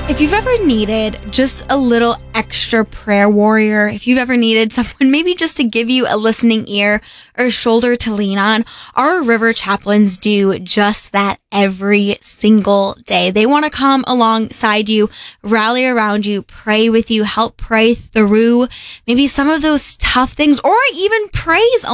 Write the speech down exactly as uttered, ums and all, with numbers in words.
If you've ever needed just a little extra prayer warrior, if you've ever needed someone maybe just to give you a listening ear or a shoulder to lean on, our River Chaplains do just that every single day. They want to come alongside you, rally around you, pray with you, help pray through maybe some of those tough things, or even praise